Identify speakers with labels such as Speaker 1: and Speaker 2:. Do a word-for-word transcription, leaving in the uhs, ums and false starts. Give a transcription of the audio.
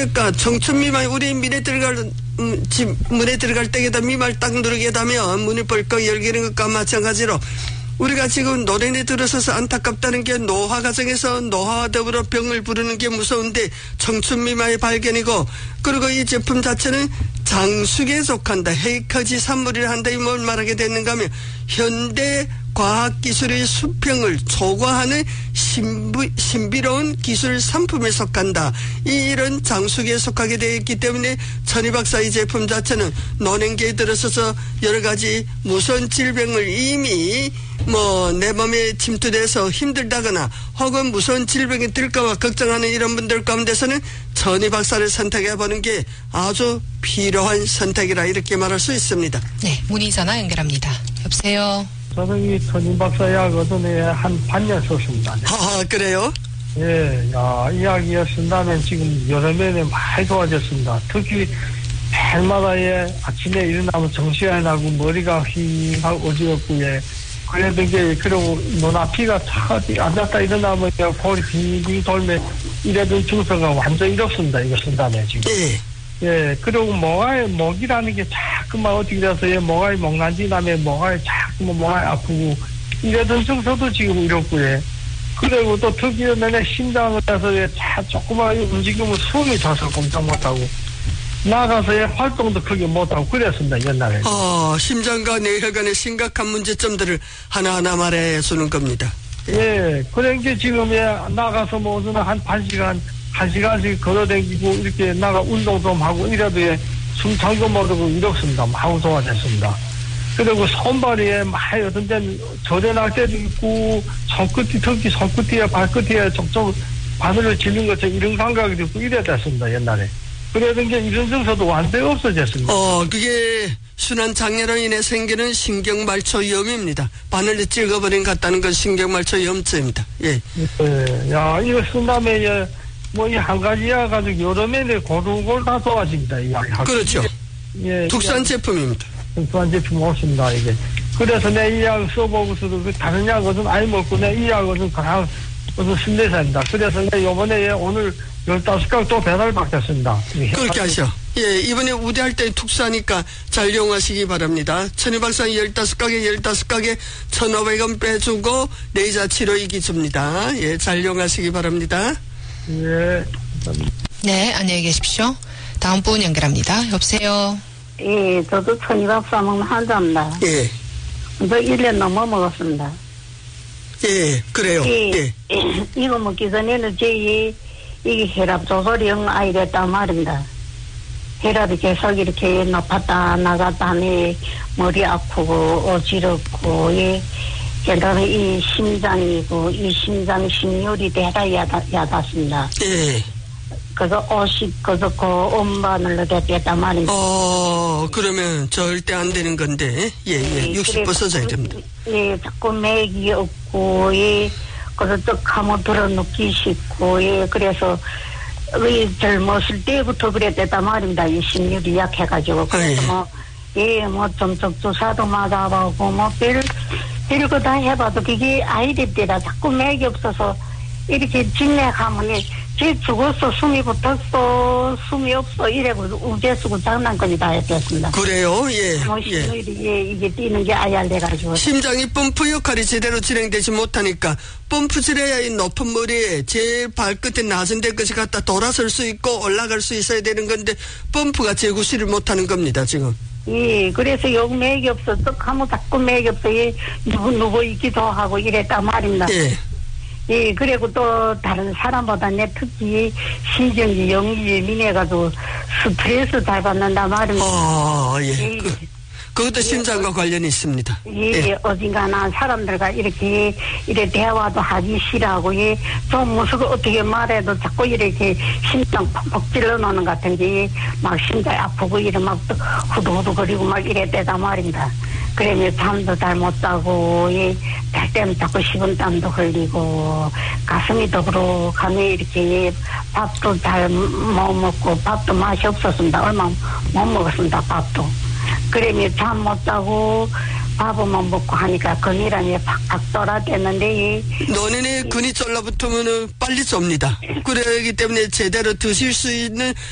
Speaker 1: 그러니까 청춘 미말 우리 문에 들어갈 음, 집 문에 들어갈 때에다 미말 딱 누르게 되면 문이 벌컥 열리는 것과 마찬가지로 우리가 지금 노래에 들어서서 안타깝다는 게 노화 과정에서 노화와 더불어 병을 부르는 게 무서운데 청춘 미마의 발견이고 그리고 이 제품 자체는 장숙에 속한다. 헤이커지 산물이라 한다. 이 뭘 말하게 됐는가 하면 현대 과학기술의 수평을 초과하는 신비, 신비로운 기술 상품에 속한다. 이런 장숙에 속하게 되어 있기 때문에 천희 박사 이 제품 자체는 노년기에 들어서서 여러 가지 무서운 질병을 이미 뭐 내 몸에 침투돼서 힘들다거나 혹은 무서운 질병이 들까봐 걱정하는 이런 분들 가운데서는 천희 박사를 선택해보는 게 아주 필요한 선택이라 이렇게 말할 수 있습니다.
Speaker 2: 네, 문의 전화 연결합니다. 여보세요.
Speaker 3: 저는 이 천희 박사 약 어전에 한 반년 썼습니다.
Speaker 1: 아, 그래요?
Speaker 3: 예, 야, 이 약이 쓴다면 지금 여름에는 많이 좋아졌습니다. 특히 해마다 예, 아침에 일어나면 정신이 나고 머리가 휘하고 어지럽고 예. 그래도 이게 그리고 눈앞이가 차 앉았다 일어나면 골이 빙빙 돌면 이래도 증서가 완전 이렇습니다. 이거 쓴다면 지금.
Speaker 1: 예.
Speaker 3: 예, 그리고 모가에 목이라는 게 자꾸만 어떻게 돼서 예, 모가에 목난지 나면 모가에 자꾸만 모가에 아프고 이래던 증서도 지금 이렇고요. 그리고 또 특히 내내 심장을 해서 예, 자 조그만 움직이면 숨이 차서 꼼짝 못하고 나가서의 활동도 크게 못하고 그랬습니다. 옛날에.
Speaker 1: 어, 심장과 뇌혈관의 심각한 문제점들을 하나하나 말해주는 겁니다.
Speaker 3: 예, 그런 게 지금 예, 나가서 뭐 한 반 시간 한 시간씩 걸어다니고 이렇게 나가 운동 좀 하고 이래도 예, 숨 참고 못하고 이렇습니다. 마구 좋아졌습니다. 그리고 손발이 많이 어떤 데는 저려날 때도 있고 손끝이 특히 손끝이에 발끝이에 족족 바늘을 찔린 것처럼 이런 감각이 있고 이래 됐습니다. 옛날에. 그러던 게 이런 증서도 완전히 없어졌습니다.
Speaker 1: 어, 그게 순환장애로 인해 생기는 신경말초염입니다. 바늘을 찍어버린 것 같다는 건 신경말초염증입니다. 예.
Speaker 3: 예, 야, 이거 쓴 다음에, 예, 뭐, 이 한 가지 약 가지고 여름에 고루골 다 좋아집니다. 이 약.
Speaker 1: 그렇죠.
Speaker 3: 예.
Speaker 1: 국산
Speaker 3: 약,
Speaker 1: 제품입니다.
Speaker 3: 국산 제품 없습니다, 이게. 그래서 내 이 약 써보고서도 그 다른 약은 아예 먹고 내 이 약은 그냥 무슨 신뢰사입니다. 그래서 내 요번에 예, 오늘 열다섯 강 또 배달 받겠습니다.
Speaker 1: 그렇게 하셔. 예, 이번에 우대할 때 특수하니까 잘 이용하시기 바랍니다. 천희 박사는 열다섯 가게, 열다섯 가게 천오백 원 빼주고 레이저 치료이기 줍니다. 예, 잘 이용하시기 바랍니다.
Speaker 3: 예.
Speaker 2: 네, 안녕히 계십시오. 다음 분 연결합니다. 여보세요.
Speaker 4: 예, 저도 천희 박사 먹는 환자입니다.
Speaker 1: 예.
Speaker 4: 저 일 년 넘어 먹었습니다.
Speaker 1: 예, 그래요.
Speaker 4: 예.
Speaker 1: 예.
Speaker 4: 이거 먹기 전에는 제 이게 혈압 조절형 아이랬단 말입니다. 혈압이 계속 이렇게 높았다 나갔다 하니 머리 아프고 어지럽고 예. 그다음에 이 심장이고 이 심장 심율이 대다 야다, 야닿습니다.
Speaker 1: 예.
Speaker 4: 그래서 오십 그렇고 엄마를 됐단 말입니다.
Speaker 1: 어, 그러면 절대 안 되는 건데, 예, 예,
Speaker 4: 예,
Speaker 1: 육십 번 써줘야 됩니다.
Speaker 4: 예, 자꾸 맥이 없고, 예, 그래서 또 감옥들어 눕기 쉽고, 예, 그래서, 왜 젊었을 때부터 그랬단 말입니다. 이 심률이 약해가지고. 그래서
Speaker 1: 예.
Speaker 4: 뭐, 예, 뭐, 점적 주사도 맞아보고, 뭐, 별, 별거 다 해봐도 그게 아이들 때라 자꾸 맥이 없어서, 이렇게 진맥하면, 쟤 죽었어, 숨이 붙었어, 숨이 없어, 이래고 우제 쓰고 장난감이 다 했겠습니다.
Speaker 1: 그래요, 예.
Speaker 4: 뭐,
Speaker 1: 예.
Speaker 4: 이게, 이게 뛰는 게 아야 돼가지고.
Speaker 1: 심장이 펌프 역할이 제대로 진행되지 못하니까 펌프질 해야 이 높은 머리에 제일 발끝에 낮은 데까지 갖다 돌아설 수 있고 올라갈 수 있어야 되는 건데 펌프가 재구시를 못하는 겁니다, 지금.
Speaker 4: 예, 그래서 여기 맥이 없어, 떡 하면 자꾸 맥이 없어, 예, 누구, 누구 있기도 하고 이랬단 말입니다.
Speaker 1: 예.
Speaker 4: 예, 그리고 또 다른 사람보다 내 특히 신경이 영이 예민해가지고 스트레스 잘 받는단 말입니다.
Speaker 1: 아, 예.
Speaker 4: 예.
Speaker 1: 그, 그것도 심장과 관련이 있습니다.
Speaker 4: 예,
Speaker 1: 예.
Speaker 4: 어딘가나 사람들과 이렇게, 이래 대화도 하기 싫어하고, 예, 좀 무서워 어떻게 말해도 자꾸 이렇게 심장 퍽퍽 찔러 놓는 것 같은 게, 막 심장이 아프고, 이래 막 후두후두거리고 막 이랬대단 말입니다. 그러면 잠도 잘 못 자고, 예, 잘 때는 자꾸 식은땀도 흘리고, 가슴이 더부룩하면 이렇게, 예, 밥도 잘 못 먹고, 밥도 맛이 없었습니다. 얼마 못 먹었습니다, 밥도. 그러면 잠 못 자고 밥은 먹고 하니까 근이랑이 팍팍 떨어졌는데
Speaker 1: 노년에 근이 쫄라붙으면 빨리 좁니다. 그러기 때문에 제대로 드실 수 있는